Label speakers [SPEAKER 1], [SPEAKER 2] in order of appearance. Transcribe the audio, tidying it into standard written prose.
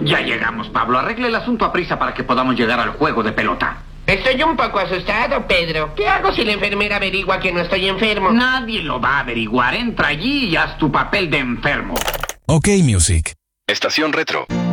[SPEAKER 1] Ya llegamos, Pablo. Arregle el asunto a prisa para que podamos llegar al juego de pelota.
[SPEAKER 2] Estoy un poco asustado, Pedro. ¿Qué hago si la enfermera averigua que no estoy enfermo?
[SPEAKER 1] Nadie lo va a averiguar. Entra allí y haz tu papel de enfermo.
[SPEAKER 3] OK Music.
[SPEAKER 4] Estación Retro.